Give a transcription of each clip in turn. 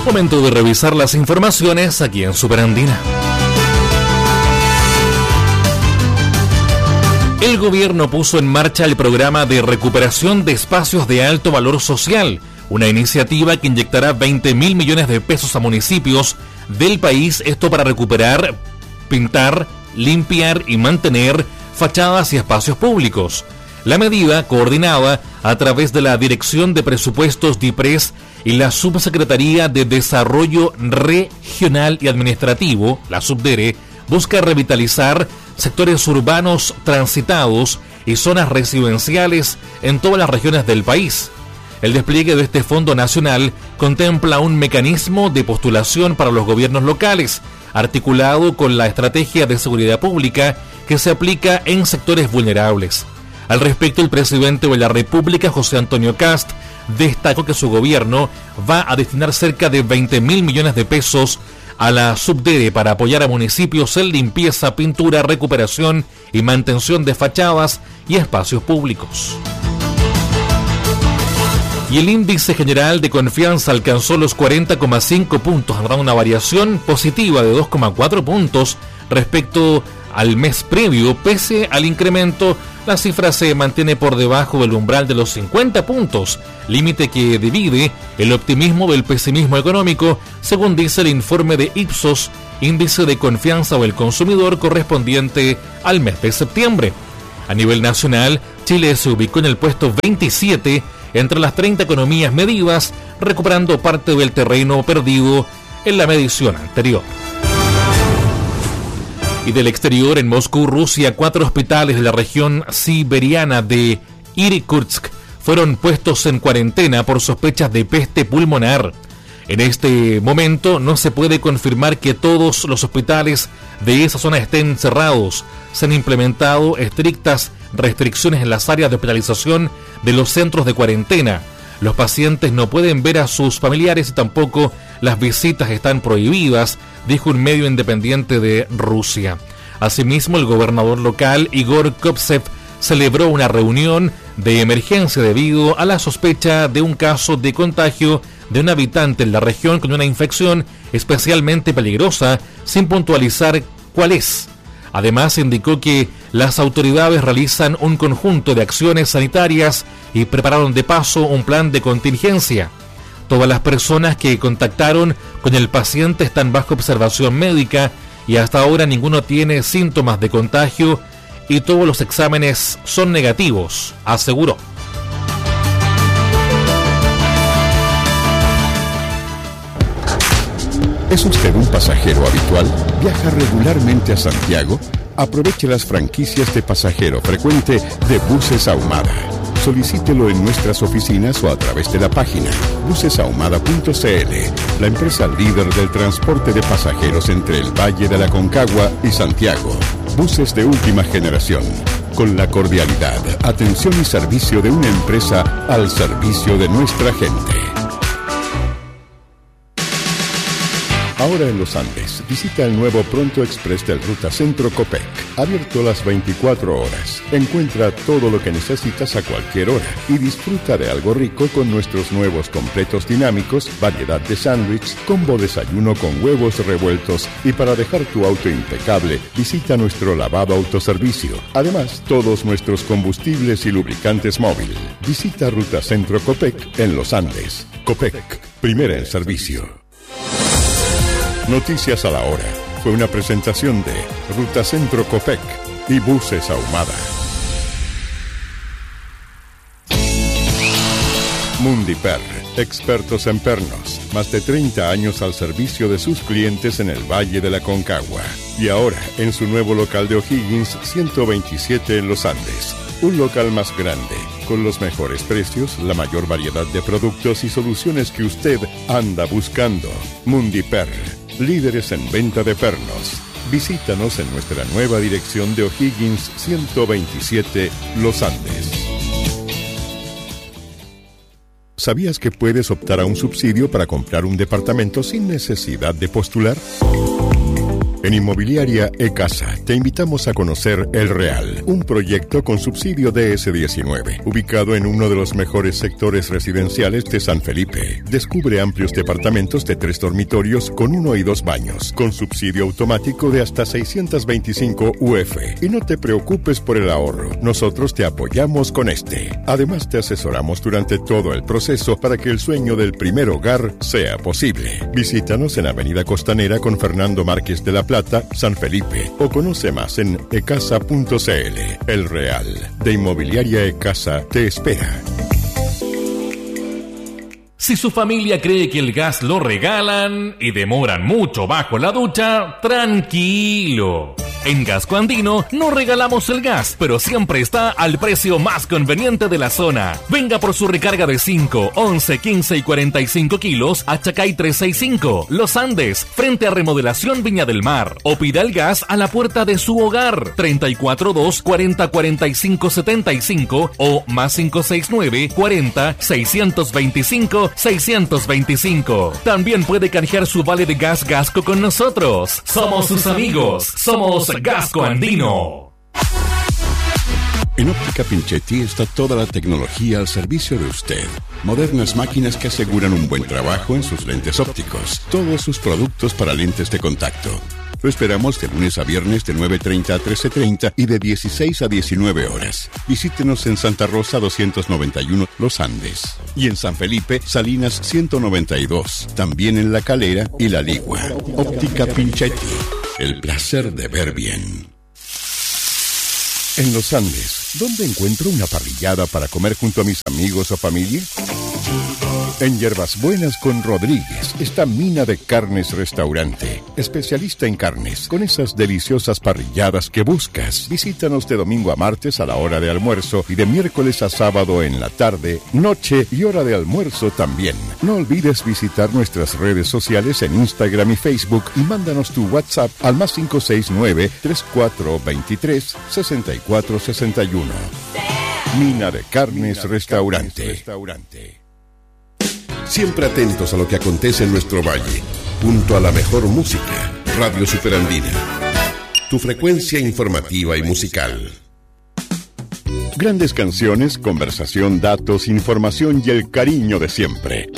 Momento de revisar las informaciones aquí en Superandina. El gobierno puso en marcha el programa de recuperación de espacios de alto valor social, una iniciativa que inyectará 20.000 millones de pesos a municipios del país, esto para recuperar, pintar, limpiar y mantener fachadas y espacios públicos. La medida, coordinada a través de la Dirección de Presupuestos DIPRES y la Subsecretaría de Desarrollo Regional y Administrativo, la SUBDERE, busca revitalizar sectores urbanos transitados y zonas residenciales en todas las regiones del país. El despliegue de este fondo nacional contempla un mecanismo de postulación para los gobiernos locales, articulado con la estrategia de seguridad pública que se aplica en sectores vulnerables. Al respecto, el presidente de la República, José Antonio Kast, destacó que su gobierno va a destinar cerca de 20.000 millones de pesos a la SUBDERE para apoyar a municipios en limpieza, pintura, recuperación y mantención de fachadas y espacios públicos. Y el índice general de confianza alcanzó los 40,5 puntos, habrá una variación positiva de 2,4 puntos respecto al mes previo. Pese al incremento, la cifra se mantiene por debajo del umbral de los 50 puntos, límite que divide el optimismo del pesimismo económico, según dice el informe de Ipsos, índice de confianza del consumidor correspondiente al mes de septiembre. A nivel nacional, Chile se ubicó en el puesto 27 entre las 30 economías medidas, recuperando parte del terreno perdido en la medición anterior. Y del exterior, en Moscú, Rusia, 4 hospitales de la región siberiana de Irkutsk fueron puestos en cuarentena por sospechas de peste pulmonar. En este momento no se puede confirmar que todos los hospitales de esa zona estén cerrados. Se han implementado estrictas restricciones en las áreas de hospitalización de los centros de cuarentena. Los pacientes no pueden ver a sus familiares y tampoco las visitas están prohibidas, dijo un medio independiente de Rusia. Asimismo, el gobernador local, Igor Kopsev, celebró una reunión de emergencia debido a la sospecha de un caso de contagio de un habitante en la región con una infección especialmente peligrosa, sin puntualizar cuál es. Además, indicó que las autoridades realizan un conjunto de acciones sanitarias y prepararon de paso un plan de contingencia. Todas las personas que contactaron con el paciente están bajo observación médica y hasta ahora ninguno tiene síntomas de contagio y todos los exámenes son negativos, aseguró. ¿Es usted un pasajero habitual? ¿Viaja regularmente a Santiago? Aproveche las franquicias de pasajero frecuente de Buses Ahumada. Solicítelo en nuestras oficinas o a través de la página bucesahumada.cl, la empresa líder del transporte de pasajeros entre el Valle de la Aconcagua y Santiago. Buses de última generación, con la cordialidad, atención y servicio de una empresa al servicio de nuestra gente. Ahora en Los Andes, visita el nuevo Pronto Express del Ruta Centro Copec, abierto las 24 horas. Encuentra todo lo que necesitas a cualquier hora y disfruta de algo rico con nuestros nuevos completos dinámicos, variedad de sándwich, combo desayuno con huevos revueltos y para dejar tu auto impecable, visita nuestro lavado autoservicio. Además, todos nuestros combustibles y lubricantes móvil. Visita Ruta Centro Copec en Los Andes. Copec, primera en servicio. Noticias a la hora. Fue una presentación de Ruta Centro Copec y Buses Ahumada. Mundiper, expertos en pernos. Más de 30 años al servicio de sus clientes en el Valle de la Aconcagua. Y ahora en su nuevo local de O'Higgins 127 en Los Andes. Un local más grande, con los mejores precios, la mayor variedad de productos y soluciones que usted anda buscando. Mundiper, líderes en venta de pernos. Visítanos en nuestra nueva dirección de O'Higgins 127, Los Andes. ¿Sabías que puedes optar a un subsidio para comprar un departamento sin necesidad de postular? En Inmobiliaria E-Casa te invitamos a conocer El Real, un proyecto con subsidio DS19, ubicado en uno de los mejores sectores residenciales de San Felipe. Descubre amplios departamentos de 3 dormitorios con 1 y 2 baños, con subsidio automático de hasta 625 UF. Y no te preocupes por el ahorro, nosotros te apoyamos con este. Además te asesoramos durante todo el proceso para que el sueño del primer hogar sea posible. Visítanos en Avenida Costanera con Fernando Márquez de la Plata, San Felipe, o conoce más en ecasa.cl. El Real, de Inmobiliaria E-Casa, te espera. Si su familia cree que el gas lo regalan y demoran mucho bajo la ducha, tranquilo. En Gasco Andino no regalamos el gas, pero siempre está al precio más conveniente de la zona. Venga por su recarga de 5, 11, 15 y 45 kilos a Chacay 365, Los Andes, frente a Remodelación Viña del Mar. O pida el gas a la puerta de su hogar, 342 40 45 75 o más 569 40 625 625. También puede canjear su vale de gas Gasco con nosotros. Somos sus amigos. Somos Gasco Andino. En Óptica Pinchetti está toda la tecnología al servicio de usted. Modernas máquinas que aseguran un buen trabajo en sus lentes ópticos. Todos sus productos para lentes de contacto. Lo esperamos de lunes a viernes de 9:30 a 13:30 y de 16 a 19 horas. Visítenos en Santa Rosa 291 Los Andes y en San Felipe Salinas 192. También en La Calera y La Ligua. Óptica Pinchetti. El placer de ver bien. En Los Andes, ¿dónde encuentro una parrillada para comer junto a mis amigos o familia? En Hierbas Buenas con Rodríguez está Mina de Carnes Restaurante, especialista en carnes, con esas deliciosas parrilladas que buscas. Visítanos de domingo a martes a la hora de almuerzo y de miércoles a sábado en la tarde, noche y hora de almuerzo también. No olvides visitar nuestras redes sociales en Instagram y Facebook y mándanos tu WhatsApp al más 569-3423-6461. Mina de Carnes Restaurante. Siempre atentos a lo que acontece en nuestro valle, junto a la mejor música. Radio Superandina, tu frecuencia informativa y musical. Grandes canciones, conversación, datos, información y el cariño de siempre.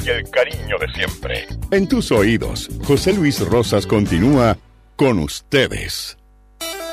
En tus oídos, José Luis Rosas continúa con ustedes.